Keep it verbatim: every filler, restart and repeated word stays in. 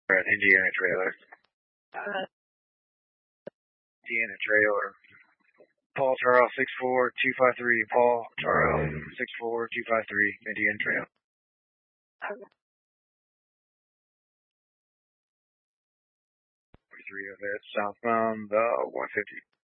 At Indiana trailer. Uh, Indiana trailer. Paul Charles six four two five three. Paul Charles six four two five three. Indiana Trail. Okay. Three of it southbound the one fifty.